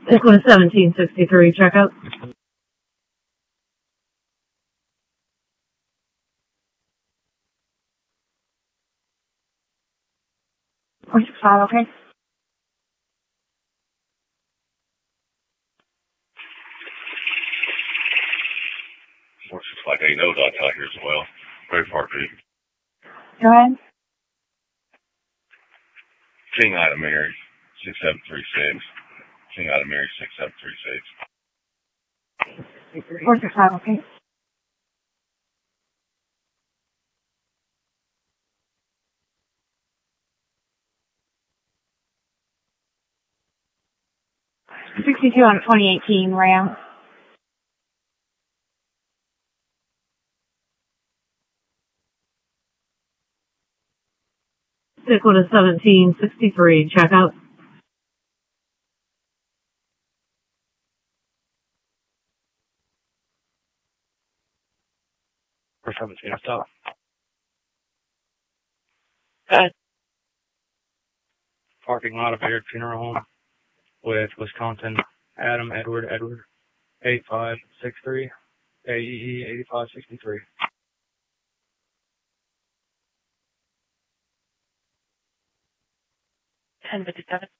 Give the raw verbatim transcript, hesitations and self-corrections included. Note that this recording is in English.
Equal to seventeen sixty-three, checkout. four six five, okay? four six five eight oh dot out here as well. Very far too. Go ahead. King item Mary, six seven three six. King item Mary, six seven three six. four six five, okay? sixty-two on a twenty eighteen Ram. Equal to seventeen sixty-three, checkout. For seventeen, stop. Good. Parking lot of Baird Funeral Home with Wisconsin Adam Edward Edward eight five six three A E E eighty-five sixty-three. ten fifty-seven.